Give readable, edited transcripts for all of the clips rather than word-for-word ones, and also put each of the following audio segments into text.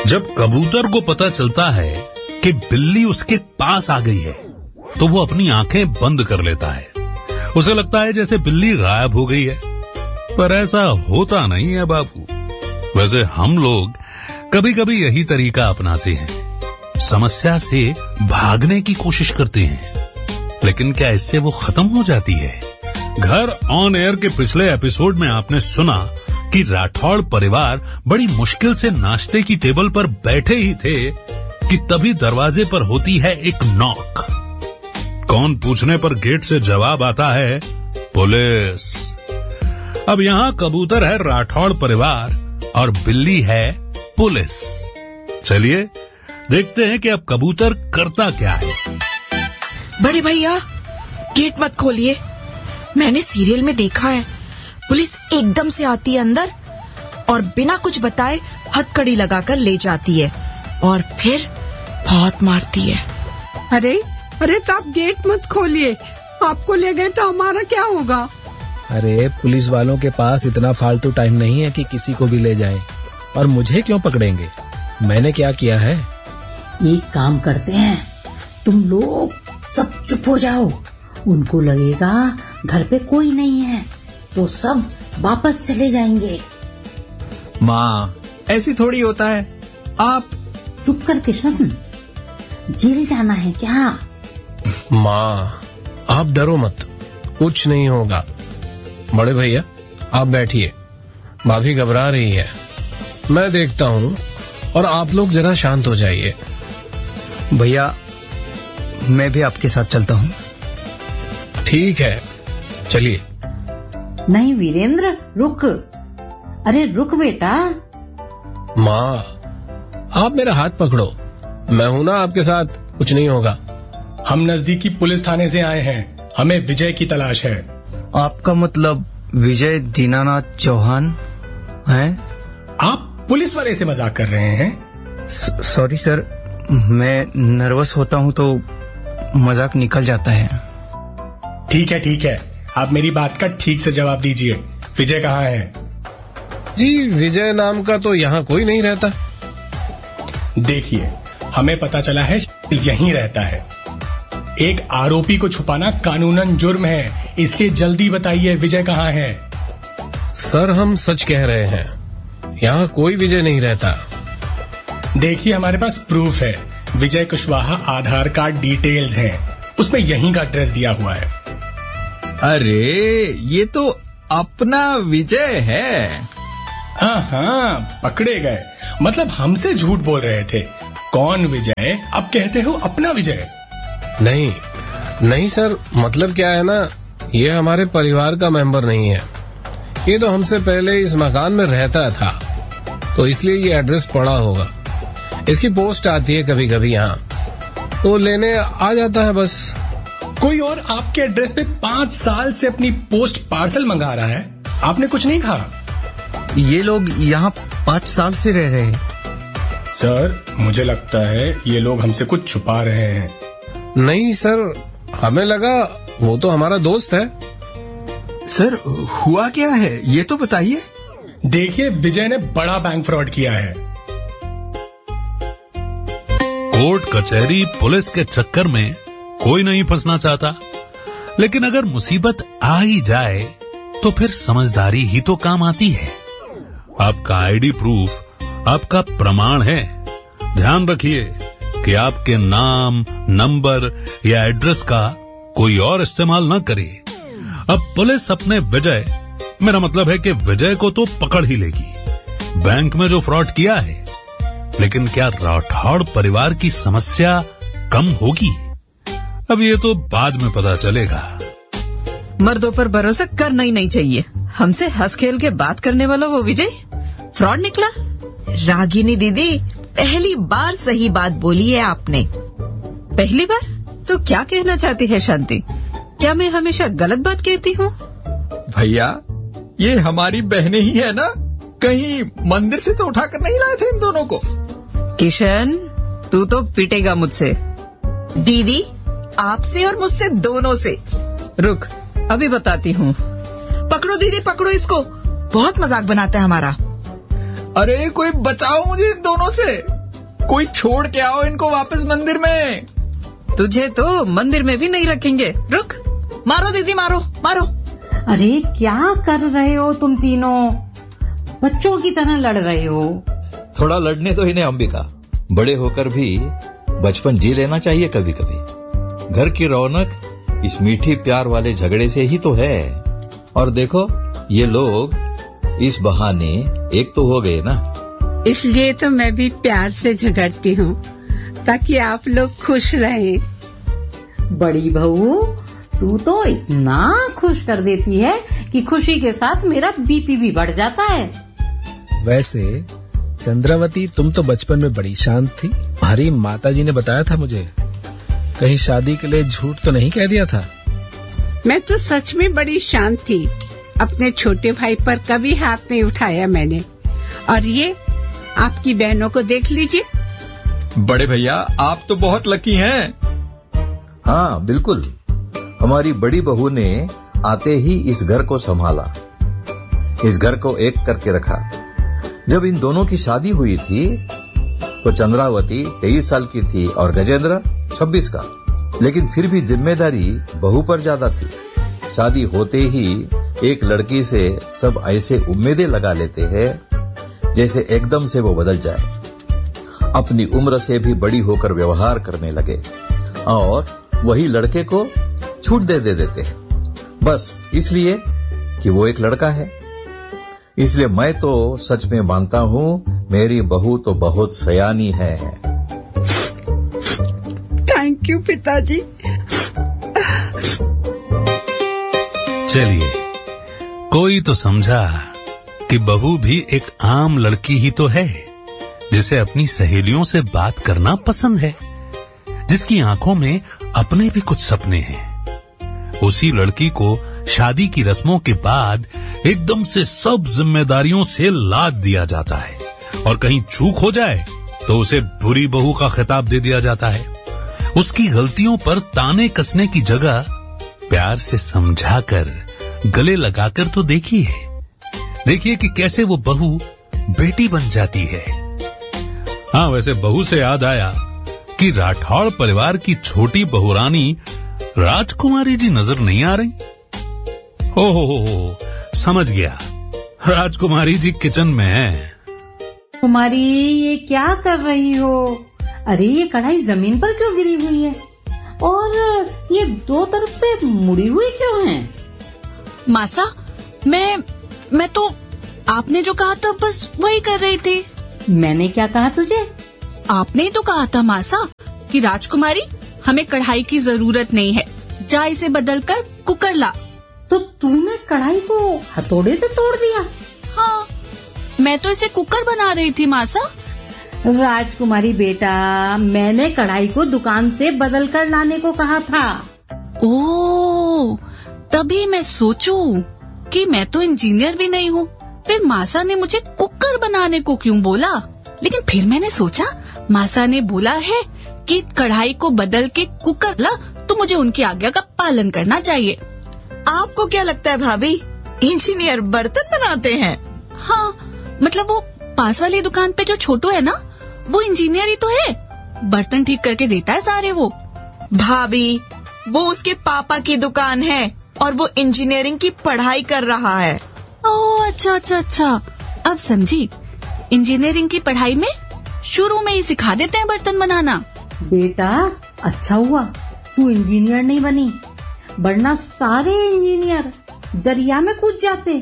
जब कबूतर को पता चलता है कि बिल्ली उसके पास आ गई है तो वो अपनी आंखें बंद कर लेता है। उसे लगता है जैसे बिल्ली गायब हो गई है, पर ऐसा होता नहीं है बाबू। वैसे हम लोग कभी कभी यही तरीका अपनाते हैं, समस्या से भागने की कोशिश करते हैं, लेकिन क्या इससे वो खत्म हो जाती है? घर ऑन एयर के पिछले एपिसोड में आपने सुना कि राठौड़ परिवार बड़ी मुश्किल से नाश्ते की टेबल पर बैठे ही थे कि तभी दरवाजे पर होती है एक नॉक। कौन पूछने पर गेट से जवाब आता है, पुलिस। अब यहाँ कबूतर है राठौड़ परिवार और बिल्ली है पुलिस। चलिए देखते हैं कि अब कबूतर करता क्या है। बड़े भैया, गेट मत खोलिए। मैंने सीरियल में देखा है, पुलिस एकदम से आती है अंदर और बिना कुछ बताए हथकड़ी लगाकर ले जाती है और फिर बहुत मारती है। अरे तो आप गेट मत खोलिए, आपको ले गए तो हमारा क्या होगा? अरे पुलिस वालों के पास इतना फालतू टाइम नहीं है कि किसी को भी ले जाएं। और मुझे क्यों पकड़ेंगे? मैंने क्या किया है? एक काम करते हैं, तुम लोग सब चुप हो जाओ। उनको लगेगा घर पे कोई नहीं है तो सब वापस चले जाएंगे। माँ, ऐसी थोड़ी होता है। आप चुप कर किशन, जेल जाना है क्या? माँ, आप डरो मत, कुछ नहीं होगा। बड़े भैया आप बैठिए, भाभी घबरा रही है, मैं देखता हूँ, और आप लोग जरा शांत हो जाइए। भैया मैं भी आपके साथ चलता हूँ। ठीक है, चलिए। नहीं वीरेंद्र, रुक। अरे रुक बेटा। माँ, आप मेरा हाथ पकड़ो, मैं हूं ना आपके साथ, कुछ नहीं होगा। हम नजदीकी पुलिस थाने से आए हैं, हमें विजय की तलाश है। आपका मतलब विजय दीनानाथ चौहान है? आप पुलिस वाले से मजाक कर रहे हैं? सॉरी सर, मैं नर्वस होता हूँ तो मजाक निकल जाता है। ठीक है, आप मेरी बात का ठीक से जवाब दीजिए। विजय कहाँ है? जी, विजय नाम का तो यहाँ कोई नहीं रहता। देखिए, हमें पता चला है यहीं रहता है। एक आरोपी को छुपाना कानूनन जुर्म है, इसलिए जल्दी बताइए विजय कहाँ है? सर हम सच कह रहे हैं, यहाँ कोई विजय नहीं रहता। देखिए हमारे पास प्रूफ है, विजय कुशवाहा आधार कार्ड डिटेल्स हैं, उसमें यहीं का एड्रेस दिया हुआ है। अरे ये तो अपना विजय है। हाँ, पकड़े गए। मतलब हमसे झूठ बोल रहे थे। कौन विजय? अब कहते हो अपना विजय। नहीं सर, मतलब क्या है ना, ये हमारे परिवार का मेंबर नहीं है। ये तो हमसे पहले इस मकान में रहता था, तो इसलिए ये एड्रेस पड़ा होगा। इसकी पोस्ट आती है कभी कभी यहाँ, तो लेने आ जाता है बस। कोई और आपके एड्रेस पे 5 साल से अपनी पोस्ट पार्सल मंगा रहा है, आपने कुछ नहीं कहा? ये लोग यहाँ 5 साल से रह रहे हैं। सर मुझे लगता है ये लोग हमसे कुछ छुपा रहे हैं। नहीं सर, हमें लगा वो तो हमारा दोस्त है। सर हुआ क्या है ये तो बताइए। देखिए, विजय ने बड़ा बैंक फ्रॉड किया है। कोर्ट कचहरी पुलिस के चक्कर में कोई नहीं फंसना चाहता, लेकिन अगर मुसीबत आ ही जाए तो फिर समझदारी ही तो काम आती है। आपका आईडी प्रूफ आपका प्रमाण है। ध्यान रखिए कि आपके नाम, नंबर या एड्रेस का कोई और इस्तेमाल न करे। अब पुलिस अपने विजय, मेरा मतलब है कि विजय को तो पकड़ ही लेगी, बैंक में जो फ्रॉड किया है, लेकिन क्या राठौड़ परिवार की समस्या कम होगी? अब ये तो बाद में पता चलेगा। मर्दों पर भरोसा करना ही नहीं चाहिए। हमसे हंस खेल के बात करने वाला वो विजय फ्रॉड निकला। रागिनी दीदी, पहली बार सही बात बोली है आपने। पहली बार? तो क्या कहना चाहती है शांति? क्या मैं हमेशा गलत बात कहती हूँ? भैया ये हमारी बहनें ही है ना, कहीं मंदिर से तो उठाकर नहीं लाए थे इन दोनों को। किशन, तू तो पिटेगा मुझसे। दीदी, आपसे और मुझसे दोनों से। रुक, अभी बताती हूँ। पकड़ो दीदी, पकड़ो इसको, बहुत मजाक बनाता है हमारा। अरे कोई बचाओ मुझे इन दोनों से। कोई छोड़ के आओ इनको वापस मंदिर में। तुझे तो मंदिर में भी नहीं रखेंगे। रुक। मारो दीदी, मारो मारो। अरे क्या कर रहे हो तुम तीनों? बच्चों की तरह लड़ रहे हो। थोड़ा लड़ने दो इन्हें अंबिका, बड़े होकर भी बचपन जी लेना चाहिए कभी कभी। घर की रौनक इस मीठी प्यार वाले झगड़े से ही तो है। और देखो ये लोग इस बहाने एक तो हो गए ना। इसलिए तो मैं भी प्यार से झगड़ती हूँ, ताकि आप लोग खुश रहें। बड़ी बहू, तू तो इतना खुश कर देती है कि खुशी के साथ मेरा बीपी भी बढ़ जाता है। वैसे चंद्रावती, तुम तो बचपन में बड़ी शांत थी। हमारी माताजी ने बताया था मुझे, कहीं शादी के लिए झूठ तो नहीं कह दिया था? मैं तो सच में बड़ी शांत थी। अपने छोटे भाई पर कभी हाथ नहीं उठाया मैंने। और ये आपकी बहनों को देख लीजिए। बड़े भैया, आप तो बहुत लकी हैं। हाँ बिल्कुल, हमारी बड़ी बहू ने आते ही इस घर को संभाला, इस घर को एक करके रखा। जब इन दोनों की शादी हुई थी तो चंद्रावती 23 साल की थी और गजेंद्र 26 का, लेकिन फिर भी जिम्मेदारी बहू पर ज्यादा थी। शादी होते ही एक लड़की से सब ऐसे उम्मीदें लगा लेते हैं जैसे एकदम से वो बदल जाए, अपनी उम्र से भी बड़ी होकर व्यवहार करने लगे और वही लड़के को छूट दे देते हैं, बस इसलिए कि वो एक लड़का है। इसलिए मैं तो सच में मानता हूँ मेरी बहू तो बहुत सयानी है। थैंक यू पिताजी। चलिए, कोई तो समझा कि बहू भी एक आम लड़की ही तो है, जिसे अपनी सहेलियों से बात करना पसंद है, जिसकी आंखों में अपने भी कुछ सपने हैं। उसी लड़की को शादी की रस्मों के बाद एकदम से सब जिम्मेदारियों से लाद दिया जाता है और कहीं चूक हो जाए तो उसे बुरी बहू का खिताब दे दिया जाता है। उसकी गलतियों पर ताने कसने की जगह प्यार से समझाकर, गले लगाकर तो देखिए कि कैसे वो बहू बेटी बन जाती है। हाँ, वैसे बहू से याद आया कि राठौड़ परिवार की छोटी बहुरानी राजकुमारी जी नजर नहीं आ रही। हो, समझ गया, राजकुमारी जी किचन में है। कुमारी, ये क्या कर रही हो? अरे ये कढ़ाई जमीन पर क्यों गिरी हुई है और ये दो तरफ से मुड़ी हुई क्यों है? मासा, मैं तो आपने जो कहा था बस वही कर रही थी। मैंने क्या कहा तुझे? आपने ही तो कहा था मासा कि राजकुमारी हमें कढ़ाई की जरूरत नहीं है, जा इसे बदल कर कुकर ला। तो तूने कढ़ाई को हथौड़े से तोड़ दिया? हाँ, मैं तो इसे कुकर बना रही थी मासा। राजकुमारी बेटा, मैंने कढ़ाई को दुकान से बदल कर लाने को कहा था। ओह, तभी मैं सोचूं कि मैं तो इंजीनियर भी नहीं हूँ, फिर मासा ने मुझे कुकर बनाने को क्यों बोला। लेकिन फिर मैंने सोचा मासा ने बोला है कि कढ़ाई को बदल के कुकर ला, तो मुझे उनकी आज्ञा का पालन करना चाहिए। आपको क्या लगता है भाभी, इंजीनियर बर्तन बनाते हैं? हाँ, मतलब वो पास वाली दुकान पे जो छोटू है ना, वो इंजीनियर ही तो है, बर्तन ठीक करके देता है सारे वो। भाभी, वो उसके पापा की दुकान है और वो इंजीनियरिंग की पढ़ाई कर रहा है। ओह, अच्छा, अब समझी। इंजीनियरिंग की पढ़ाई में शुरू में ही सिखा देते हैं बर्तन बनाना। बेटा, अच्छा हुआ तू इंजीनियर नहीं बनी, वरना सारे इंजीनियर दरिया में कूद जाते।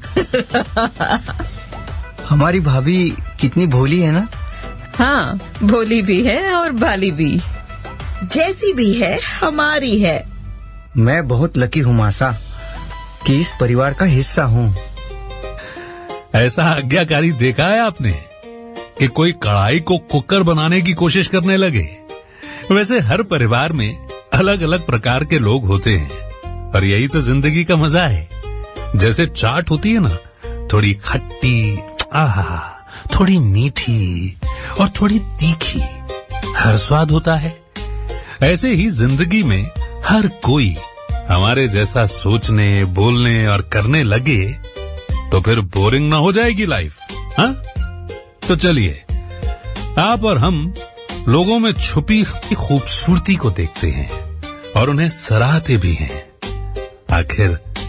हमारी भाभी कितनी भोली है ना? हाँ, भोली भी है और भाली भी। जैसी भी है हमारी है। मैं बहुत लकी हूँ मासा कि इस परिवार का हिस्सा हूँ। ऐसा आज्ञाकारी देखा है आपने कि कोई कढ़ाई को कुकर बनाने की कोशिश करने लगे? वैसे हर परिवार में अलग अलग प्रकार के लोग होते हैं और यही तो जिंदगी का मजा है। जैसे चाट होती है ना, थोड़ी खट्टी, आहा, थोड़ी मीठी और थोड़ी तीखी, हर स्वाद होता है। ऐसे ही जिंदगी में हर कोई हमारे जैसा सोचने, बोलने और करने लगे तो फिर बोरिंग ना हो जाएगी लाइफ। हाँ, तो चलिए आप और हम लोगों में छुपी खूबसूरती को देखते हैं और उन्हें सराहते भी हैं। आखिर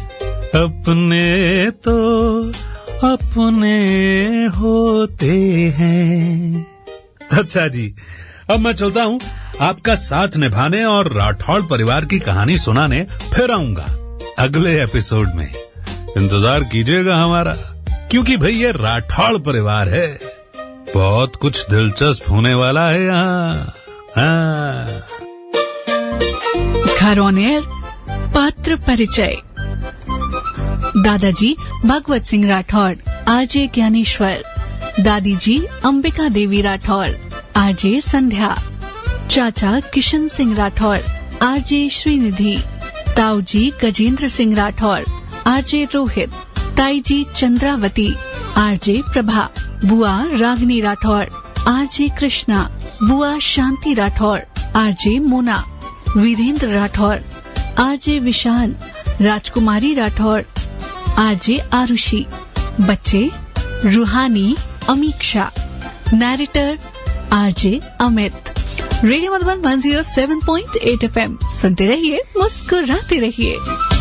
अपने तो अपने होते हैं। अच्छा जी, अब मैं चलता हूँ। आपका साथ निभाने और राठौड़ परिवार की कहानी सुनाने फिर आऊंगा अगले एपिसोड में। इंतजार कीजिएगा हमारा, क्योंकि भाई ये राठौड़ परिवार है, बहुत कुछ दिलचस्प होने वाला है यहाँ। घर ऑन एयर पात्र परिचय। दादाजी भगवत सिंह राठौड़, आरजे ज्ञानेश्वर। दादी जी अंबिका देवी राठौड़, आरजे संध्या। चाचा किशन सिंह राठौड़, आरजे श्रीनिधि। ताऊ जी गजेंद्र सिंह राठौड़, आरजे रोहित। ताई जी चंद्रावती, आरजे प्रभा। बुआ रागनी राठौड़, आरजे कृष्णा। बुआ शांति राठौड़, आरजे मोना। वीरेंद्र राठौड़, आरजे विशाल। राजकुमारी राठौड़, आरजे आरुषि। बच्चे रूहानी, Amiksha. Narrator RJ Amit. Radio Madhuban 107.8 FM सुनते रहिए, मुस्कुराते रहिए।